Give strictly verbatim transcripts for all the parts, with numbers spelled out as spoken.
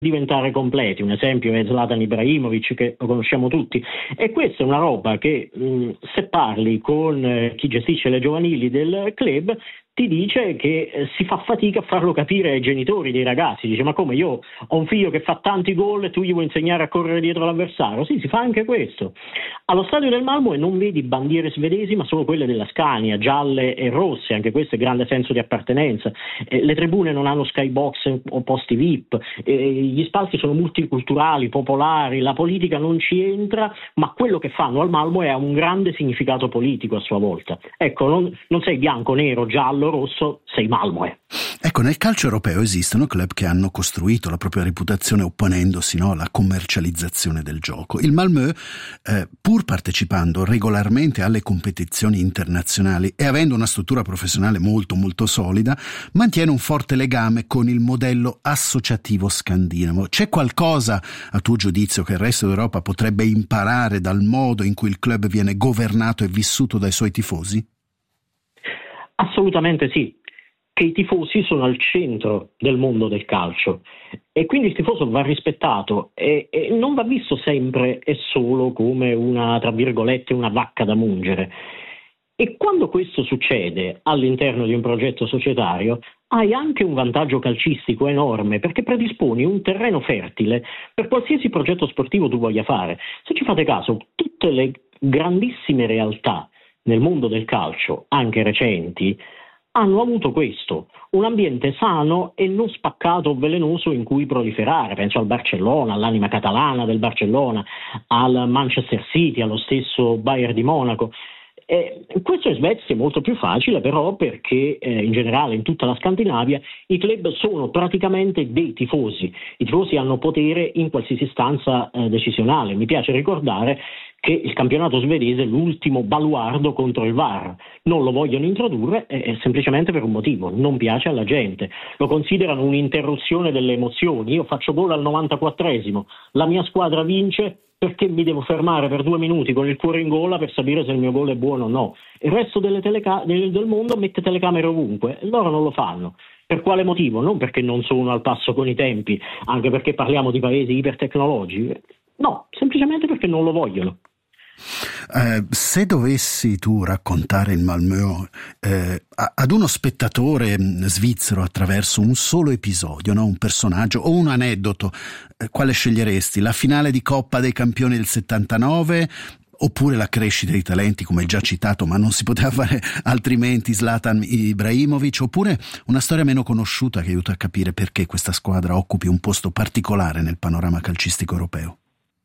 diventare completi. Un esempio è Zlatan Ibrahimovic, che lo conosciamo tutti, e questa è una roba che mh, se parli con eh, chi gestisce le giovanili del club ti dice che eh, si fa fatica a farlo capire ai genitori dei ragazzi. Dice: ma come, io ho un figlio che fa tanti gol e tu gli vuoi insegnare a correre dietro l'avversario? Sì, si fa anche questo. Allo stadio del Malmö non vedi bandiere svedesi, ma solo quelle della Scania, gialle e rosse, anche questo è grande senso di appartenenza. Eh, le tribune non hanno skybox o posti V I P, eh, gli spalti sono multiculturali, popolari, la politica non ci entra, ma quello che fanno al Malmö ha un grande significato politico a sua volta. Ecco, non, non sei bianco, nero, giallo, rosso, sei Malmö. Ecco, nel calcio europeo esistono club che hanno costruito la propria reputazione opponendosi, no, alla commercializzazione del gioco. Il Malmö, eh, pur partecipando regolarmente alle competizioni internazionali e avendo una struttura professionale molto molto solida, mantiene un forte legame con il modello associativo scandinavo. C'è qualcosa, a tuo giudizio, che il resto d'Europa potrebbe imparare dal modo in cui il club viene governato e vissuto dai suoi tifosi? Assolutamente sì, che i tifosi sono al centro del mondo del calcio e quindi il tifoso va rispettato e, e non va visto sempre e solo come una, tra virgolette, una vacca da mungere. E quando questo succede all'interno di un progetto societario hai anche un vantaggio calcistico enorme, perché predisponi un terreno fertile per qualsiasi progetto sportivo tu voglia fare. Se ci fate caso, tutte le grandissime realtà nel mondo del calcio, anche recenti, hanno avuto questo, un ambiente sano e non spaccato o velenoso in cui proliferare. Penso al Barcellona, all'anima catalana del Barcellona, al Manchester City, allo stesso Bayern di Monaco. Eh, questo in Svezia è molto più facile, però, perché eh, in generale in tutta la Scandinavia i club sono praticamente dei tifosi. I tifosi hanno potere in qualsiasi istanza eh, decisionale. Mi piace ricordare che il campionato svedese è l'ultimo baluardo contro il V A R. Non lo vogliono introdurre eh, semplicemente per un motivo: non piace alla gente. Lo considerano un'interruzione delle emozioni. Io faccio gol al novantaquattresimo, la mia squadra vince, perché mi devo fermare per due minuti con il cuore in gola per sapere se il mio gol è buono o no? Il resto delle teleca- del, del mondo mette telecamere ovunque e loro non lo fanno. Per quale motivo? Non perché non sono al passo con i tempi, anche perché parliamo di paesi ipertecnologici. No, semplicemente perché non lo vogliono. Eh, se dovessi tu raccontare il Malmö eh, ad uno spettatore svizzero attraverso un solo episodio, no? Un personaggio o un aneddoto, eh, quale sceglieresti? La finale di Coppa dei Campioni del settantanove oppure la crescita dei talenti, come già citato, ma non si poteva fare altrimenti, Zlatan Ibrahimovic, oppure una storia meno conosciuta che aiuta a capire perché questa squadra occupi un posto particolare nel panorama calcistico europeo?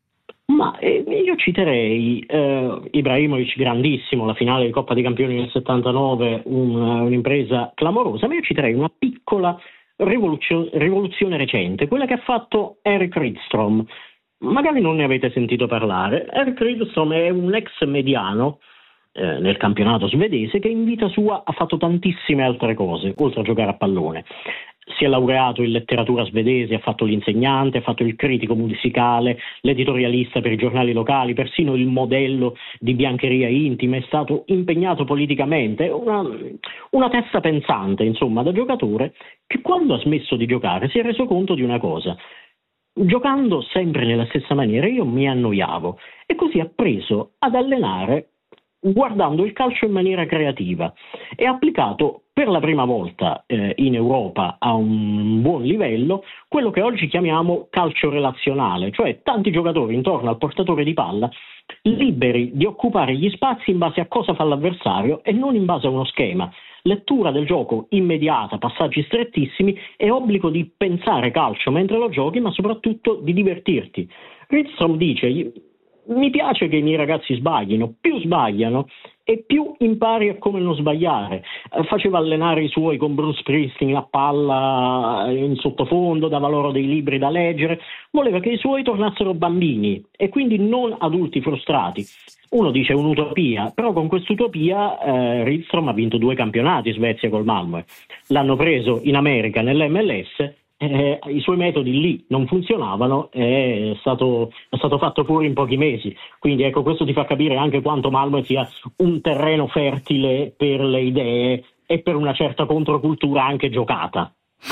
Ma eh, io citerei eh, Ibrahimovic grandissimo, la finale di Coppa dei Campioni del settantanove, un, un'impresa clamorosa, ma io citerei una piccola rivoluzio- rivoluzione recente, quella che ha fatto Erik Rydström. Magari non ne avete sentito parlare. Erik Rydström è un ex mediano eh, nel campionato svedese che in vita sua ha fatto tantissime altre cose, oltre a giocare a pallone. Si è laureato in letteratura svedese, ha fatto l'insegnante, ha fatto il critico musicale, l'editorialista per i giornali locali, persino il modello di biancheria intima, è stato impegnato politicamente, una, una testa pensante, insomma, da giocatore, che quando ha smesso di giocare si è reso conto di una cosa: giocando sempre nella stessa maniera io mi annoiavo, e così ha preso ad allenare guardando il calcio in maniera creativa e ha applicato per la prima volta eh, in Europa a un buon livello quello che oggi chiamiamo calcio relazionale, cioè tanti giocatori intorno al portatore di palla liberi di occupare gli spazi in base a cosa fa l'avversario e non in base a uno schema. Lettura del gioco immediata, passaggi strettissimi e obbligo di pensare calcio mentre lo giochi, ma soprattutto di divertirti. Rydström dice: mi piace che i miei ragazzi sbaglino, più sbagliano e più impari a come non sbagliare. Eh, faceva allenare i suoi con Bruce Springsteen a palla in sottofondo, dava loro dei libri da leggere, voleva che i suoi tornassero bambini e quindi non adulti frustrati. Uno dice un'utopia, però con quest'utopia eh, Rydström ha vinto due campionati in Svezia col Malmö. L'hanno preso in America nell'M L S. Eh, i suoi metodi lì non funzionavano, è stato, è stato fatto fuori in pochi mesi. Quindi ecco, questo ti fa capire anche quanto Malmö sia un terreno fertile per le idee e per una certa controcultura anche giocata.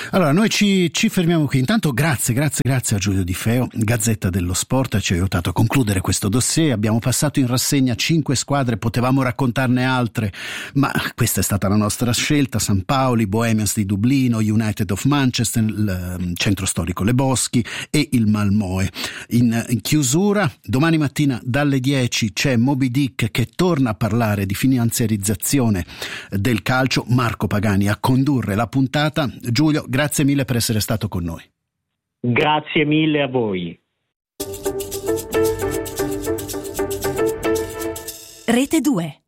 Allora, noi ci, ci fermiamo qui. Intanto grazie, grazie, grazie a Giulio Di Feo, Gazzetta dello Sport, ci ha aiutato a concludere questo dossier. Abbiamo passato in rassegna cinque squadre, potevamo raccontarne altre, ma questa è stata la nostra scelta: San Paoli, Bohemians di Dublino, United of Manchester, il centro storico Le Boschi e il Malmö. In, in chiusura, domani mattina dalle dieci c'è Moby Dick che torna a parlare di finanziarizzazione del calcio, Marco Pagani a condurre la puntata. Giulio, grazie mille per essere stato con noi. Grazie mille a voi. Rete due.